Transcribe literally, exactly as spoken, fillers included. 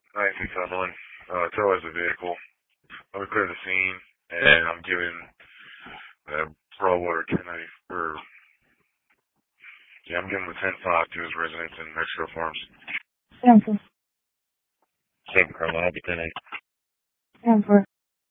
ninety-six Cumberland. Uh, tow as a vehicle. I'm gonna clear the scene, and I'm giving uh, Pearl Water ten ninety or yeah, I'm giving the ten five to his residence in Mexico Farms. ten four. Seven Carolina, I'll be ten eight. ten four.